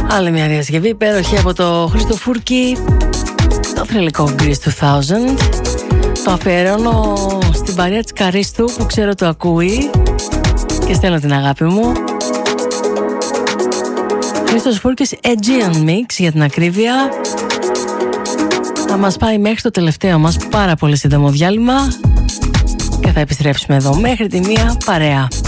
Άλλη μια διασκευή υπέροχη από το Χρήστο Φούρκη, το θρυλικό Grease 2000. Το αφιερώνω στην παρέα της Καρίστου που ξέρω το ακούει και στέλνω την αγάπη μου. Χρήστος Φούρκης Aegean Mix για την ακρίβεια. Θα μας πάει μέχρι το τελευταίο μας πάρα πολύ σύντομο διάλειμμα και θα επιστρέψουμε εδώ μέχρι τη 1 παρέα.